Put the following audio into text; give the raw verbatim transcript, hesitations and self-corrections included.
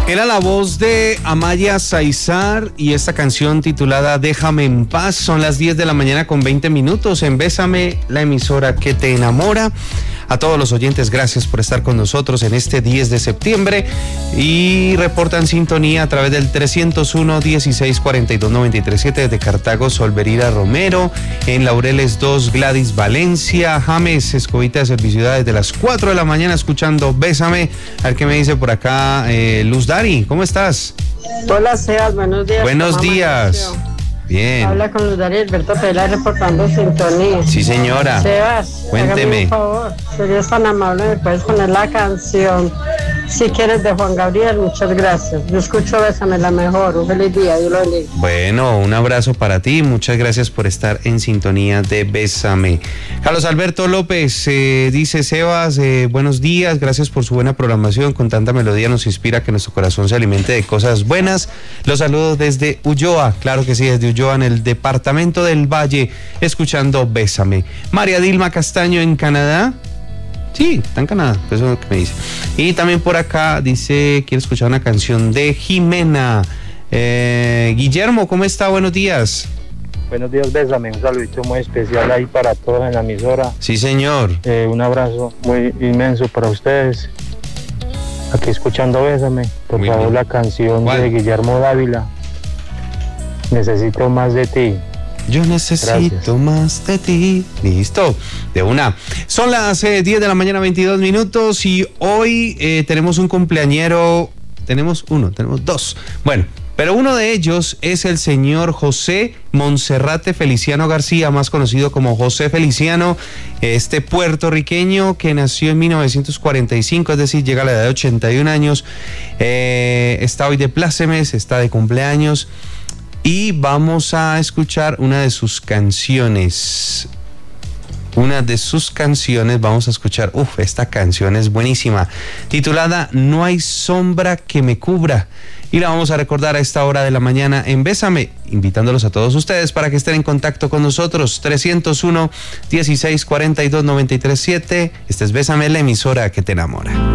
Era la voz de Amaya Saizar y esta canción titulada Déjame en paz. Son las diez de la mañana con veinte minutos en Bésame, la emisora que te enamora. A todos los oyentes, gracias por estar con nosotros en este diez de septiembre y reportan sintonía a través del trescientos uno, dieciséis, cuarenta y dos, noventa y tres, siete desde Cartago, Solverira Romero, en Laureles dos, Gladys Valencia, James Escobita de Serviciudad desde las cuatro de la mañana escuchando Bésame. A ver qué me dice por acá eh, Luz Dari, ¿cómo estás? Hola, Sebas, buenos días. Buenos días. Amaneció. Bien. Habla con Luz Dari Alberto Pela reportando sintonía. Sí, señora. Sebas, cuénteme. Por favor, serías tan amable, me puedes poner la canción Si quieres de Juan Gabriel. Muchas gracias. Yo escucho Bésame, la mejor. Un feliz día, Dios lo bendiga. Bueno, un abrazo para ti. Muchas gracias por estar en sintonía de Bésame. Carlos Alberto López eh, dice: Sebas, eh, buenos días. Gracias por su buena programación. Con tanta melodía nos inspira que nuestro corazón se alimente de cosas buenas. Los saludos desde Ulloa. Claro que sí, desde Ulloa, en el departamento del Valle, escuchando Bésame. María Dilma Castaño en Canadá. Sí, está en Canadá, eso es lo que me dice. Y también por acá dice, quiere escuchar una canción de Jimena. Eh, Guillermo, ¿cómo está? Buenos días. Buenos días, Bésame. Un saludito muy especial ahí para todos en la emisora. Sí, señor. Eh, un abrazo muy inmenso para ustedes. Aquí escuchando Bésame. Por muy favor, bien. La canción ¿Cuál? De Guillermo Dávila. Necesito más de ti. Yo necesito Gracias. Más de ti. Listo, de una. Son las eh, diez de la mañana, veintidós minutos, y hoy eh, tenemos un cumpleañero. Tenemos uno, tenemos dos. Bueno, pero uno de ellos es el señor José Monserrate Feliciano García, más conocido como José Feliciano, este puertorriqueño que nació en mil novecientos cuarenta y cinco, es decir, llega a la edad de ochenta y un años. Eh, está hoy de plácemes, está de cumpleaños. Y vamos a escuchar una de sus canciones. Una de sus canciones, vamos a escuchar, uff, esta canción es buenísima, titulada No hay sombra que me cubra. Y la vamos a recordar a esta hora de la mañana en Bésame, invitándolos a todos ustedes para que estén en contacto con nosotros. trescientos uno, dieciséis, cuarenta y dos, noventa y tres, siete. Este es Bésame, la emisora que te enamora.